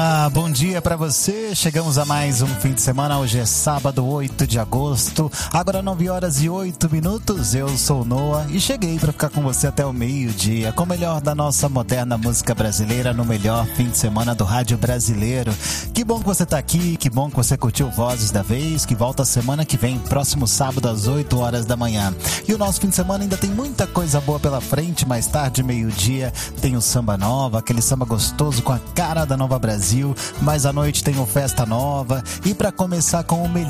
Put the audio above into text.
Olá, bom dia pra você. Chegamos a mais um fim de semana. Hoje é sábado, 8 de agosto. Agora 9 horas e 8 minutos. Eu sou o Noah e cheguei pra ficar com você até o meio-dia com o melhor da nossa moderna música brasileira no melhor fim de semana do rádio brasileiro. Que bom que você tá aqui, que bom que você curtiu Vozes da Vez, que volta semana que vem, próximo sábado às 8 horas da manhã. E o nosso fim de semana ainda tem muita coisa boa pela frente. Mais tarde, meio-dia, tem o Samba Nova, aquele samba gostoso com a cara da Nova Brasil. Mais à noite tem o Festa Nova. E para começar com o melhor